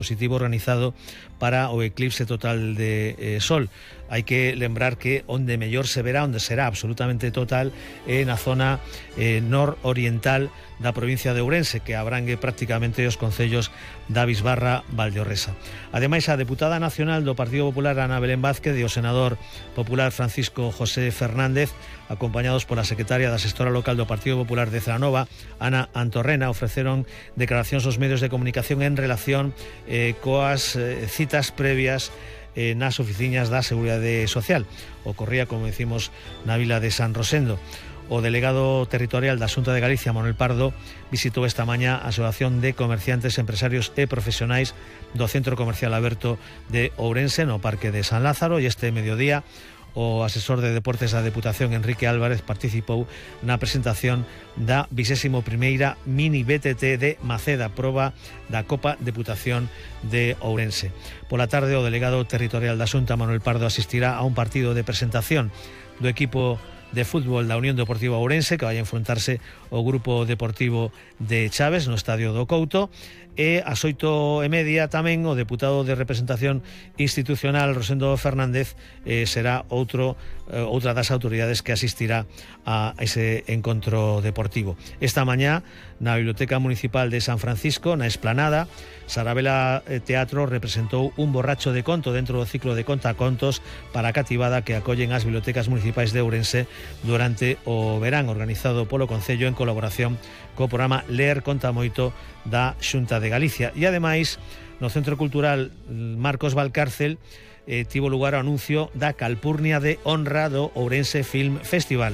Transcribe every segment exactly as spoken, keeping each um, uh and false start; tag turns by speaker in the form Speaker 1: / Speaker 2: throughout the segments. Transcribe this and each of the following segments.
Speaker 1: dispositivo organizado para o eclipse total de eh, sol. Hai que lembrar que onde mellor se verá, onde será absolutamente total, é na zona eh, nororiental da provincia de Ourense, que abrangue prácticamente os concellos da Bisbarra, Valdeorresa. Ademais, a deputada nacional do Partido Popular, Ana Belén Vázquez, e o senador popular Francisco José Fernández, acompañados pola secretaria da Xestora Local do Partido Popular de Celanova, Ana Antorrena, ofreceron declaracións aos medios de comunicación en relación eh, coas eh, citas previas eh, nas oficinas da Seguridade Social. Ocorría, como decimos, na vila de San Rosendo. O delegado territorial da Xunta de Galicia, Manuel Pardo, visitou esta mañá a Asociación de Comerciantes, Empresarios e Profesionais do Centro Comercial Aberto de Ourense, no Parque de San Lázaro, e este mediodía o asesor de Deportes da Deputación, Enrique Álvarez, participou na presentación da vigésima primeira Mini B T T de Maceda, proba da Copa Deputación de Ourense. Pola tarde, o delegado territorial da Xunta, Manuel Pardo, asistirá a un partido de presentación do equipo de fútbol da Unión Deportiva Ourense, que vai a enfrontarse ao grupo deportivo de Chaves no Estadio do Couto. E ás oito e media tamén o deputado de representación institucional, Rosendo Fernández, eh, será outro eh, outra das autoridades que asistirá a ese encontro deportivo. Esta mañá, na Biblioteca Municipal de San Francisco, na Esplanada, Sarabela Teatro representou Un borracho de conto dentro do ciclo de contacontos para a cativada que acollen as bibliotecas municipais de Ourense durante o verán, organizado polo Concello en colaboración co programa Ler Conta Moito da Xunta de Galicia. E ademais, no Centro Cultural Marcos Valcárcel eh, tivo lugar o anuncio da Calpurnia de Honra do Ourense Film Festival.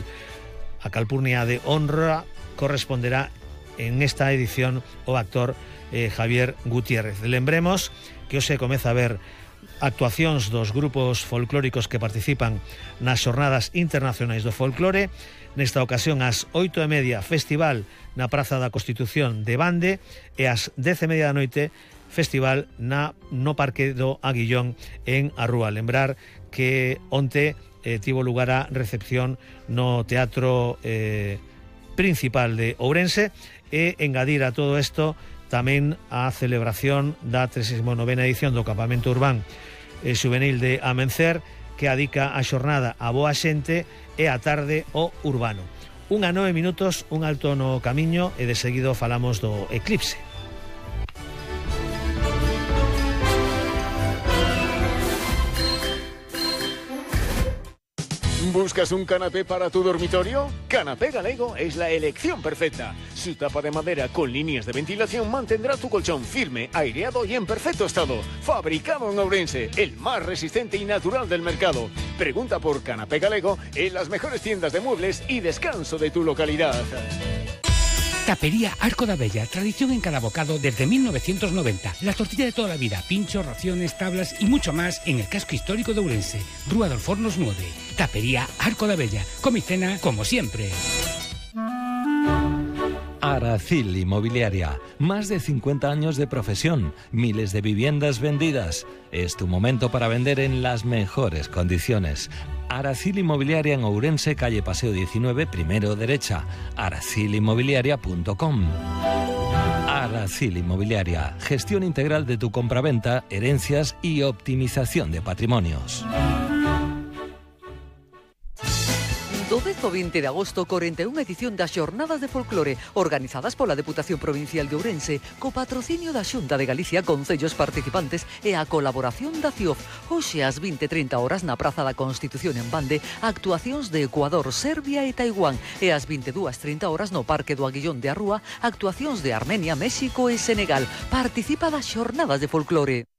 Speaker 1: A Calpurnia de Honra corresponderá en esta edición o actor eh, Javier Gutiérrez. Lembremos que hoxe comeza a ver actuacións dos grupos folclóricos que participan nas xornadas internacionais do folclore. Nesta ocasión, ás oito e media, festival na Praza da Constitución de Bande, e ás dez e media da noite, festival na, no Parque do Aguillón en A Rúa. Lembrar que onte eh, tivo lugar a recepción no Teatro eh, Principal de Ourense, e engadir a todo isto tamén a celebración da trescientos novena edición do Campamento Urbán eh, Xuvenil de Amencer, que adica a xornada a boa xente e a tarde o urbano. Unha nove minutos, un alto no camiño, e de seguido falamos do eclipse.
Speaker 2: ¿Buscas un canapé para tu dormitorio? Canapé Galego es la elección perfecta. Su tapa de madera con líneas de ventilación mantendrá tu colchón firme, aireado y en perfecto estado. Fabricado en Ourense, el más resistente y natural del mercado. Pregunta por Canapé Galego en las mejores tiendas de muebles y descanso de tu localidad.
Speaker 3: Tapería Arco da Bella, tradición en cada bocado desde mil novecientos noventa. La tortilla de toda la vida, pinchos, raciones, tablas y mucho más en el casco histórico de Ourense. Rúa dos Fornos nueve. Tapería Arco da Bella. Come y cena como siempre.
Speaker 4: Aracil Inmobiliaria. Más de cincuenta años de profesión, miles de viviendas vendidas. Es tu momento para vender en las mejores condiciones. Aracil Inmobiliaria en Ourense, calle Paseo diecinueve, primero derecha. aracil inmobiliaria punto com. Aracil Inmobiliaria. Gestión integral de tu compraventa, herencias y optimización de patrimonios.
Speaker 5: Do dez ao vinte de agosto, corenta e unha edición das Xornadas de Folclore, organizadas pola Deputación Provincial de Ourense, co patrocinio da Xunta de Galicia, concellos participantes e a colaboración da C I O F. Hoxe ás vinte e trinta horas na Praza da Constitución en Bande, actuacións de Ecuador, Serbia e Taiwán, e ás vinte e dúas e trinta horas no Parque do Aguillón de A Rúa, actuacións de Armenia, México e Senegal. Participa das Xornadas de Folclore.